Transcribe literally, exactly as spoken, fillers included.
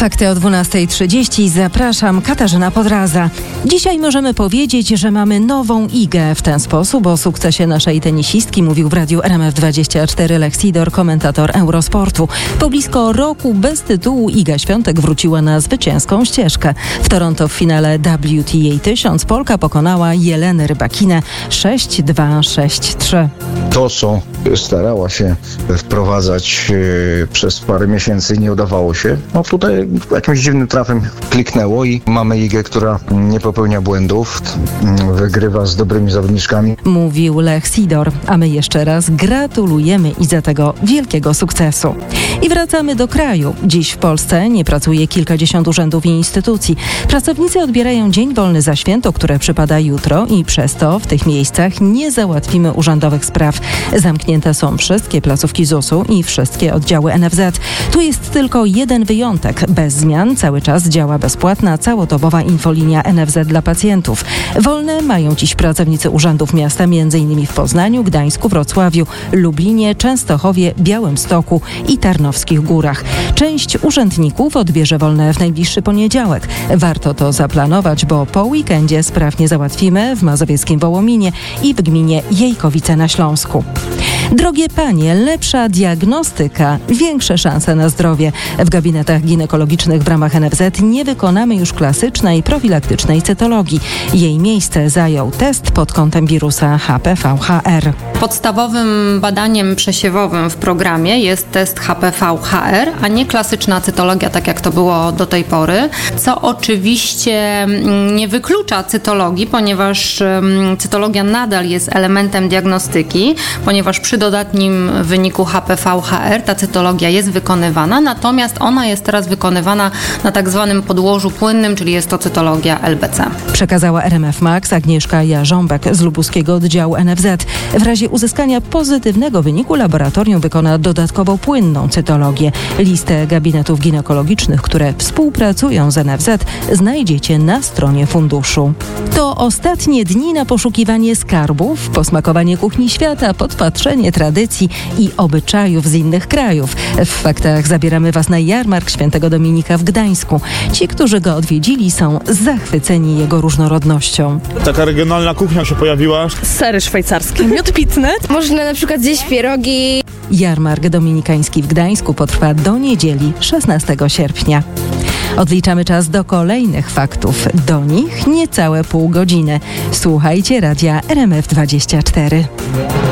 Fakty o dwunasta trzydzieści. Zapraszam, Katarzyna Podraza. Dzisiaj możemy powiedzieć, że mamy nową Igę. W ten sposób o sukcesie naszej tenisistki mówił w radiu R M F dwadzieścia cztery Lex Sidor, komentator Eurosportu. Po blisko roku bez tytułu Iga Świątek wróciła na zwycięską ścieżkę. W Toronto w finale W T A tysiąc Polka pokonała Jelenę Rybakinę sześć dwa, sześć trzy. To, co starała się wprowadzać yy, przez parę miesięcy, nie udawało się. No tutaj jakimś dziwnym trafem kliknęło i mamy Igę, która nie popełnia błędów, yy, wygrywa z dobrymi zawodniczkami. Mówił Lex Sidor, a my jeszcze raz gratulujemy Idze tego wielkiego sukcesu. I wracamy do kraju. Dziś w Polsce nie pracuje kilkadziesiąt urzędów i instytucji. Pracownicy odbierają dzień wolny za święto, które przypada jutro i przez to w tych miejscach nie załatwimy urzędowych spraw. Zamknięte są wszystkie placówki Z U S u i wszystkie oddziały N F Z. Tu jest tylko jeden wyjątek. Bez zmian cały czas działa bezpłatna, całodobowa infolinia N F Z dla pacjentów. Wolne mają dziś pracownicy urzędów miasta m.in. w Poznaniu, Gdańsku, Wrocławiu, Lublinie, Częstochowie, Białymstoku i Tarnowskich Górach. Część urzędników odbierze wolne w najbliższy poniedziałek. Warto to zaplanować, bo po weekendzie sprawnie załatwimy w mazowieckim Wołominie i w gminie Jejkowice na Śląsku. Drogie panie, lepsza diagnostyka, większe szanse na zdrowie. W gabinetach ginekologicznych w ramach N F Z nie wykonamy już klasycznej, profilaktycznej cytologii. Jej miejsce zajął test pod kątem wirusa H P V H R. Podstawowym badaniem przesiewowym w programie jest test H P V H R, a nie klasyczna cytologia, tak jak to było do tej pory, co oczywiście nie wyklucza cytologii, ponieważ cytologia nadal jest elementem diagnostyki, ponieważ przy dodatnim wyniku H P V H R ta cytologia jest wykonywana, natomiast ona jest teraz wykonywana na tak zwanym podłożu płynnym, czyli jest to cytologia L B C. Przekazała R M F Max Agnieszka Jarząbek z lubuskiego oddziału N F Z. W razie uzyskania pozytywnego wyniku laboratorium wykona dodatkowo płynną cytologię. Listę gabinetów ginekologicznych, które współpracują z N F Z, znajdziecie na stronie funduszu. To ostatnie dni na poszukiwanie skarbów, posmakowanie kuchni świata, podpatrzenie tradycji i obyczajów z innych krajów. W faktach zabieramy Was na jarmark Świętego Dominika w Gdańsku. Ci, którzy go odwiedzili, są zachwyceni jego różnorodnością. Taka regionalna kuchnia się pojawiła. Sery szwajcarskie, miód pitny. Można na przykład zjeść pierogi. Jarmark dominikański w Gdańsku potrwa do niedzieli szesnastego sierpnia. Odliczamy czas do kolejnych faktów. Do nich niecałe pół godziny. Słuchajcie radia R M F dwadzieścia cztery.